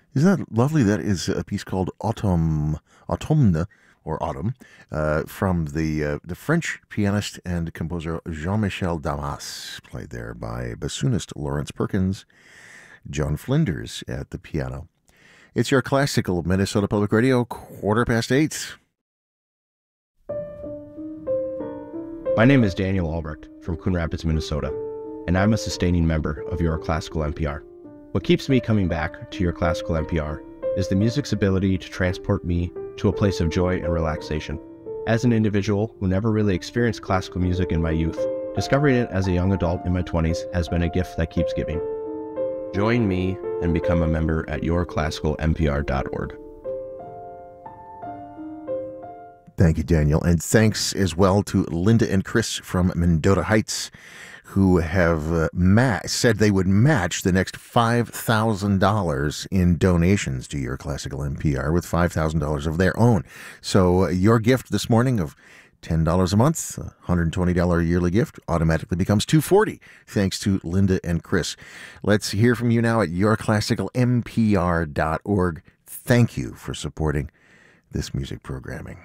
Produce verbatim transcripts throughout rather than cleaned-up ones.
Isn't that lovely? That is a piece called Autumn, Autumne, or Autumn, uh, from the uh, the French pianist and composer Jean-Michel Damas, played there by bassoonist Lawrence Perkins, John Flinders at the piano. It's your classical Minnesota Public Radio, quarter past eight. My name is Daniel Albrecht from Coon Rapids, Minnesota, and I'm a sustaining member of your classical N P R. What keeps me coming back to your classical N P R is the music's ability to transport me to a place of joy and relaxation. As an individual who never really experienced classical music in my youth, discovering it as a young adult in my twenties has been a gift that keeps giving. Join me and become a member at your classical N P R dot org. Thank you, Daniel. And thanks as well to Linda and Chris from Mendota Heights, who have uh, ma- said they would match the next five thousand dollars in donations to your classical N P R with five thousand dollars of their own. So uh, your gift this morning of ten dollars a month, a one hundred twenty dollars yearly gift, automatically becomes two hundred forty dollars, thanks to Linda and Chris. Let's hear from you now at your classical N P R dot org. Thank you for supporting this music programming.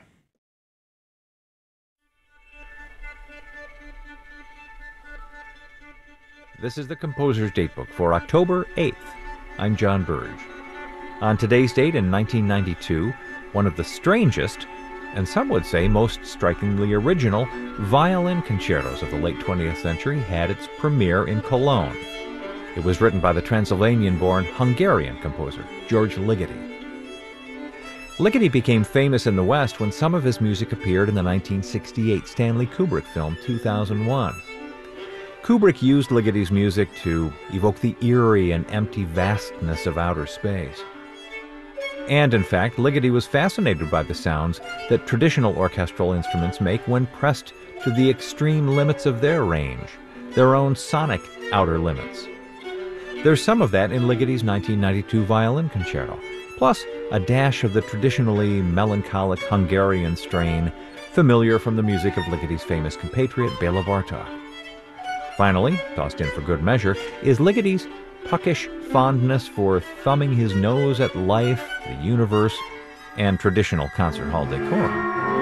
This is the Composer's Datebook for October eighth. I'm John Burge. On today's date in nineteen ninety-two, one of the strangest, and some would say most strikingly original, violin concertos of the late twentieth century had its premiere in Cologne. It was written by the Transylvanian-born Hungarian composer, George Ligeti. Ligeti became famous in the West when some of his music appeared in the nineteen sixty-eight Stanley Kubrick film two thousand one. Kubrick used Ligeti's music to evoke the eerie and empty vastness of outer space. And in fact, Ligeti was fascinated by the sounds that traditional orchestral instruments make when pressed to the extreme limits of their range, their own sonic outer limits. There's some of that in Ligeti's nineteen ninety-two violin concerto, plus a dash of the traditionally melancholic Hungarian strain familiar from the music of Ligeti's famous compatriot Bela Bartok. Finally, tossed in for good measure, is Ligeti's puckish fondness for thumbing his nose at life, the universe, and traditional concert hall decor.